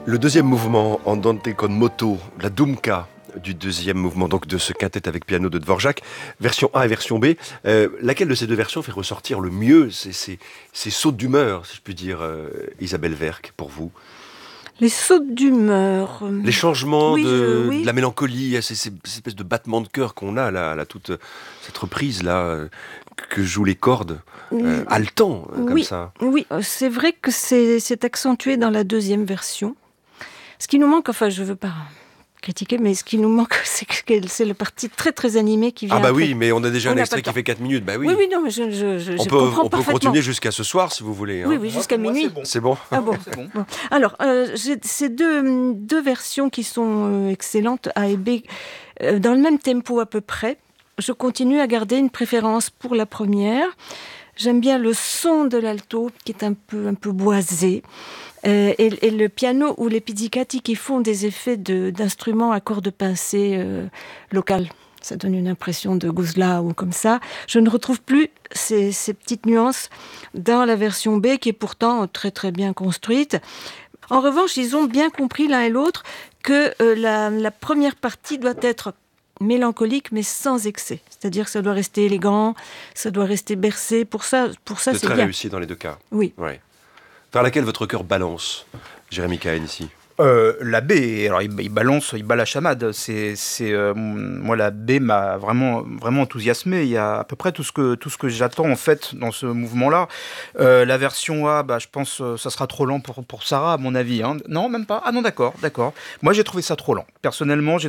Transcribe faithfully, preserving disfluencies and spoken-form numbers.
Le deuxième mouvement, Andante con moto, la Dumka du deuxième mouvement donc de ce quintet avec piano de Dvorak, version A et version B. Euh, laquelle de ces deux versions fait ressortir le mieux ces, ces, ces sautes d'humeur, si je puis dire, euh, Isabelle Werck, pour vous? Les sautes d'humeur. Les changements oui, de, je, oui. de la mélancolie, ces, ces, ces espèces de battements de cœur qu'on a là, là toute cette reprise là que jouent les cordes, euh, haletant euh, oui, comme ça. Oui, c'est vrai que c'est, c'est accentué dans la deuxième version. Ce qui nous manque, enfin, je veux pas critiquer, mais ce qui nous manque, c'est que c'est le parti très très animé qui vient. Ah bah après. oui, mais on a déjà on un extrait qui fait quatre minutes. Bah oui. Oui, oui, non, mais je, je, je, on je peut, comprends on peut parfaitement. continuer jusqu'à ce soir si vous voulez. Hein. Oui, oui, jusqu'à moi, minuit. C'est bon. C'est bon. Ah bon. C'est bon. Bon. Alors, euh, j'ai ces deux, deux versions qui sont euh, excellentes, A et B, euh, dans le même tempo à peu près. Je continue à garder une préférence pour la première. J'aime bien le son de l'alto qui est un peu, un peu boisé. Euh, et, et le piano ou les pizzicati qui font des effets de, d'instruments à cordes pincées euh, locales. Ça donne une impression de guzla ou comme ça. Je ne retrouve plus ces, ces petites nuances dans la version B qui est pourtant très très bien construite. En revanche, ils ont bien compris l'un et l'autre que euh, la, la première partie doit être mélancolique mais sans excès. C'est-à-dire que ça doit rester élégant, ça doit rester bercé. Pour ça, pour ça c'est c'est très bien. réussi dans les deux cas. Oui. Ouais. Vers laquelle votre cœur balance, Jérémy Cahen ici? Euh, la B, alors il, il balance, il bat la chamade. C'est, c'est euh, moi la B m'a vraiment, vraiment enthousiasmé. Il y a à peu près tout ce que, tout ce que j'attends en fait dans ce mouvement-là. Euh, la version A, bah je pense, euh, ça sera trop lent pour pour Sarah à mon avis. Hein. Non, même pas. Ah non, d'accord, d'accord. Moi j'ai trouvé ça trop lent. Personnellement, j'ai